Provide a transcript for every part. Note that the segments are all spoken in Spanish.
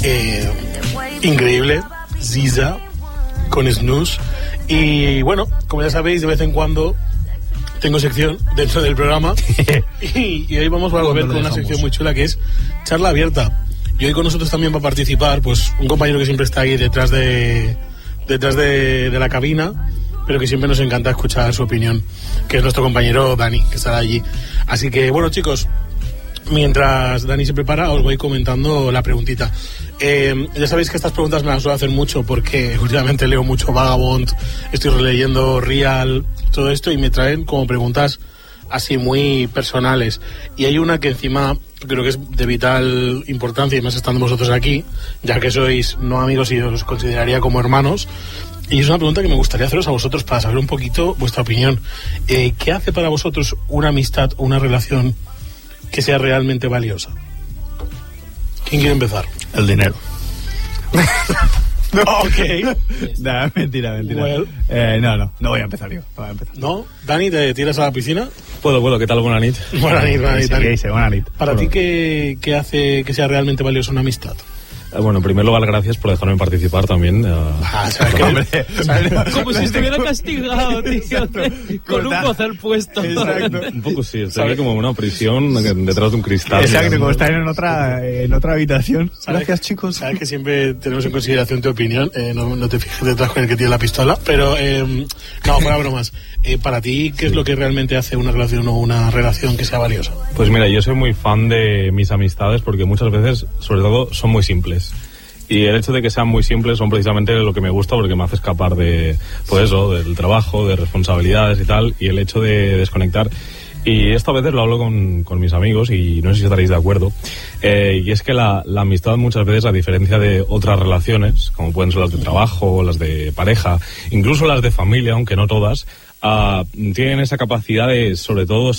increíble, Ziza, con Snooze. Y bueno, como ya sabéis, de vez en cuando tengo sección dentro del programa y hoy vamos a volver con una sección muy chula que es charla abierta. Y hoy con nosotros también va a participar pues un compañero que siempre está ahí detrás de la cabina, pero que siempre nos encanta escuchar su opinión, que es nuestro compañero Dani, que estará allí. Así que bueno, chicos, mientras Dani se prepara, os voy comentando la preguntita. Ya sabéis que estas preguntas me las suelo hacer mucho porque últimamente leo mucho Vagabond, estoy releyendo Real, todo esto, y me traen como preguntas así muy personales. Y hay una que encima creo que es de vital importancia, y más estando vosotros aquí, ya que sois no amigos y os consideraría como hermanos. Y es una pregunta que me gustaría haceros a vosotros para saber un poquito vuestra opinión. ¿Qué hace para vosotros una amistad o una relación que sea realmente valiosa? ¿Quién quiere empezar? El dinero. No, ok. No, mentira. Well. No voy a empezar yo. ¿No? Dani, ¿te tiras a la piscina? Puedo. ¿Qué tal? Buena nit. Buena nit, Dani. Buena nit. Para ti, ¿qué hace que sea realmente valiosa una amistad? Bueno, en primer lugar, gracias por dejarme participar también. Como si estuviera castigado, tío, con un bozal puesto. Exacto. Un poco sí, estoy como en una prisión detrás de un cristal. Exacto, como estar en otra habitación. Gracias, chicos. Sabes que siempre tenemos en consideración tu opinión, no te fijes detrás con el que tiene la pistola, pero no, fuera bromas. Para ti, ¿qué es lo que realmente hace una relación o una relación que sea valiosa? Pues mira, yo soy muy fan de mis amistades porque muchas veces, sobre todo, son muy simples. Y el hecho de que sean muy simples son precisamente lo que me gusta, porque me hace escapar de, pues eso, del trabajo, de responsabilidades y tal, y el hecho de desconectar. Y esto a veces lo hablo con mis amigos y no sé si estaréis de acuerdo. Y es que la amistad muchas veces, a diferencia de otras relaciones, como pueden ser las de trabajo, las de pareja, incluso las de familia, aunque no todas, tienen esa capacidad de, sobre todo,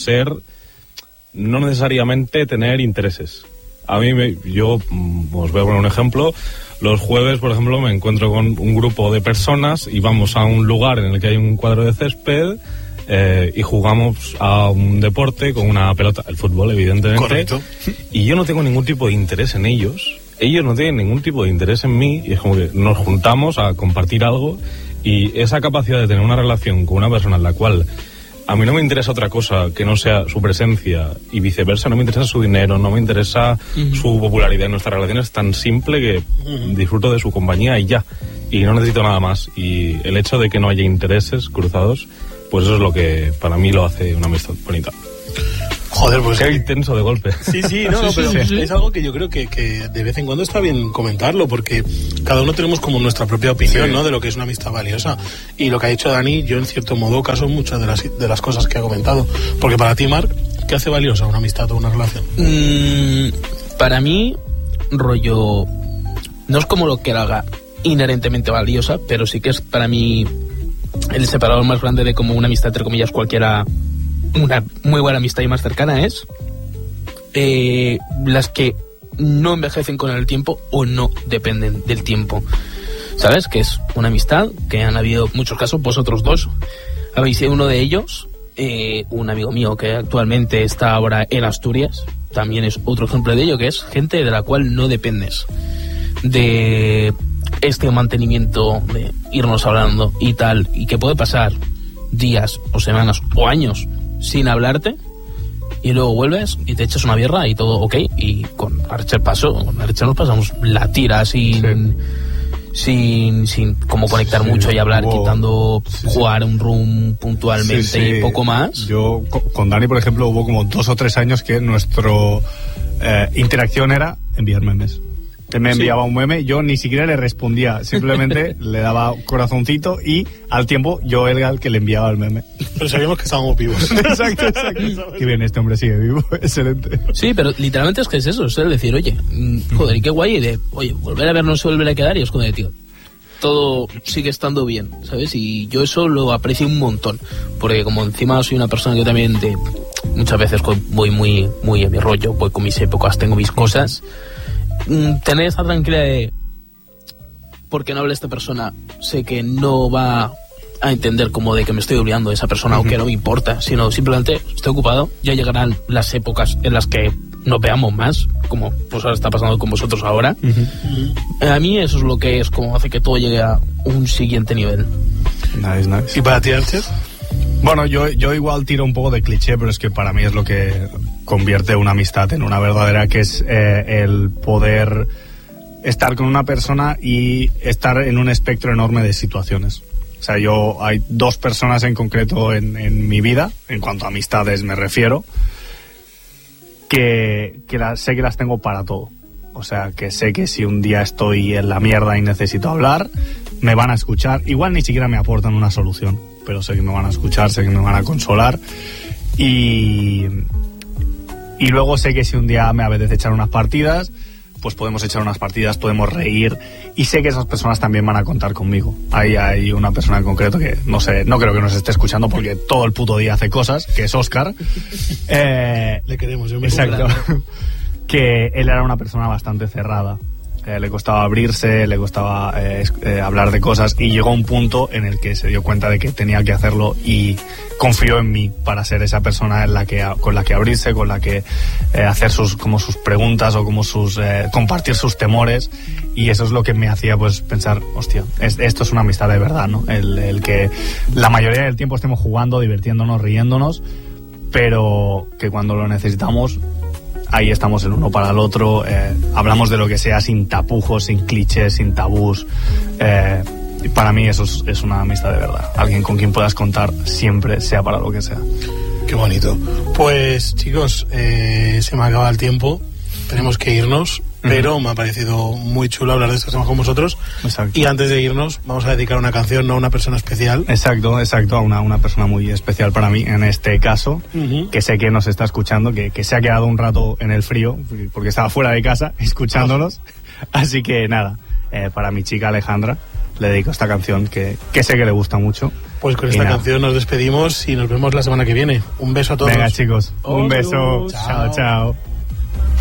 no necesariamente tener intereses. A mí, yo os voy a poner un ejemplo. Los jueves, por ejemplo, me encuentro con un grupo de personas y vamos a un lugar en el que hay un cuadro de césped y jugamos a un deporte con una pelota, el fútbol, evidentemente. Correcto. Y yo no tengo ningún tipo de interés en ellos no tienen ningún tipo de interés en mí, y es como que nos juntamos a compartir algo, y esa capacidad de tener una relación con una persona en la cual a mí no me interesa otra cosa que no sea su presencia, y viceversa, no me interesa su dinero, no me interesa su popularidad. Nuestra relación es tan simple que disfruto de su compañía y ya, y no necesito nada más. Y el hecho de que no haya intereses cruzados, pues eso es lo que para mí lo hace una amistad bonita. Joder, pues... Qué intenso de golpe. Sí, no, pero es algo que yo creo que de vez en cuando está bien comentarlo, porque cada uno tenemos como nuestra propia opinión, ¿no?, de lo que es una amistad valiosa. Y lo que ha dicho Dani, yo en cierto modo caso muchas de las cosas que ha comentado. Porque para ti, Marc, ¿qué hace valiosa una amistad o una relación? Para mí, rollo... No es como lo que la haga inherentemente valiosa, pero sí que es para mí el separador más grande de como una amistad, entre comillas, cualquiera... Una muy buena amistad y más cercana es las que no envejecen con el tiempo o no dependen del tiempo. ¿Sabes? Que es una amistad que han habido muchos casos. Vosotros dos habéis sido uno de ellos. Un amigo mío que actualmente está ahora en Asturias también es otro ejemplo de ello, que es gente de la cual no dependes de este mantenimiento de irnos hablando y tal, y que puede pasar días o semanas o años sin hablarte, y luego vuelves y te echas una birra y todo ok. Y con Archer nos pasamos la tira sin como conectar mucho y hablar, quitando jugar un room puntualmente y poco más. Yo con Dani, por ejemplo, hubo como 2 o 3 años que nuestro interacción era enviar memes. Él me enviaba un meme, yo ni siquiera le respondía, simplemente le daba corazoncito, y al tiempo yo era el que le enviaba el meme. Pero sabíamos que estábamos vivos. Exacto. Qué bien, este hombre sigue vivo, excelente. Sí, pero literalmente es que es eso, es el decir, oye, joder, y qué guay, y de, oye, volver a vernos, volver a quedar, y es como de, tío, todo sigue estando bien, ¿sabes? Y yo eso lo aprecio un montón, porque como encima soy una persona que yo también muchas veces voy muy en mi rollo, voy con mis épocas, tengo mis cosas. Tener esa tranquilidad de, porque no habla esta persona, sé que no va a entender como de que me estoy olvidando de esa persona o que no me importa, sino simplemente estoy ocupado, ya llegarán las épocas en las que nos veamos más, como pues ahora está pasando con vosotros ahora. A mí eso es lo que es como hace que todo llegue a un siguiente nivel. Nice. ¿Y para ti, Archer? Bueno, yo igual tiro un poco de cliché, pero es que para mí es lo que convierte una amistad en una verdadera, que es el poder estar con una persona y estar en un espectro enorme de situaciones. O sea, hay dos personas en concreto en mi vida, en cuanto a amistades me refiero, que sé que las tengo para todo. O sea, que sé que si un día estoy en la mierda y necesito hablar, me van a escuchar. Igual ni siquiera me aportan una solución, pero sé que me van a escuchar, sé que me van a consolar. Y luego sé que si un día me apetece echar unas partidas, pues podemos echar unas partidas, podemos reír, y sé que esas personas también van a contar conmigo. Ahí hay una persona en concreto que no creo que nos esté escuchando porque todo el puto día hace cosas, que es Óscar. Le queremos, yo me exacto. Que él era una persona bastante cerrada. Le costaba abrirse, le costaba hablar de cosas, y llegó un punto en el que se dio cuenta de que tenía que hacerlo y confió en mí para ser esa persona con la que abrirse, con la que hacer sus preguntas o compartir sus temores, y eso es lo que me hacía pues pensar, hostia, esto es una amistad de verdad, ¿no? El que la mayoría del tiempo estemos jugando, divirtiéndonos, riéndonos, pero que cuando lo necesitamos ahí estamos el uno para el otro, hablamos de lo que sea sin tapujos, sin clichés, sin tabús. Y para mí eso es una amistad de verdad. Alguien con quien puedas contar siempre, sea para lo que sea. Qué bonito. Pues chicos, se me acaba el tiempo, tenemos que irnos, pero me ha parecido muy chulo hablar de estos temas con vosotros. Exacto. Y antes de irnos vamos a dedicar una canción, no a una persona especial. Exacto, a una persona muy especial para mí en este caso, que sé que nos está escuchando, que se ha quedado un rato en el frío porque estaba fuera de casa escuchándonos. Así que nada, para mi chica Alejandra le dedico esta canción que sé que le gusta mucho. Pues con esta canción nos despedimos y nos vemos la semana que viene. Un beso a todos. Venga chicos, un beso. Chao. Chao.